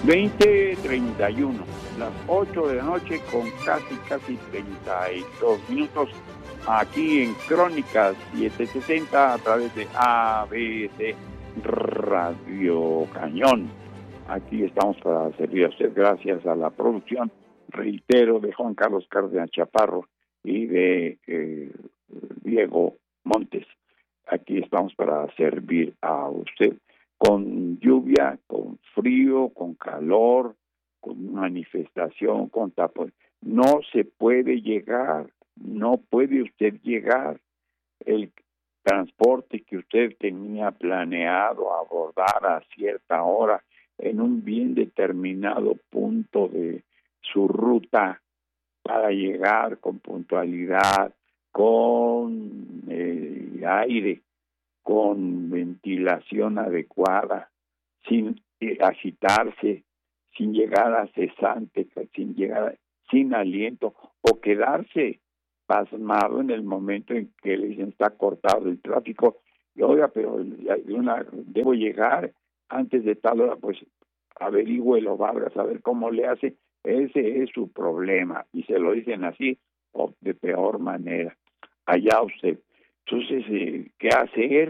20:31, las 8 de la noche con casi 32 minutos, aquí en Crónicas 760 a través de ABC Radio Cañón. Aquí estamos para servir a usted gracias a la producción, reitero, de Juan Carlos Cárdenas Chaparro y de Diego Montes. Aquí estamos para servir a usted con lluvia, con frío, con calor, con manifestación, con tapón. No se puede llegar, no puede usted llegar. El transporte que usted tenía planeado abordar a cierta hora en un bien determinado punto de su ruta para llegar con puntualidad, con aire, con ventilación adecuada, sin agitarse, sin llegar a cesante, sin aliento, o quedarse pasmado en el momento en que le dicen está cortado el tráfico, y oiga, pero debo llegar antes de tal hora, pues averígüelo, Vargas, a ver cómo le hace. Ese es su problema, y se lo dicen así o de peor manera. Allá usted. Entonces, ¿qué hacer?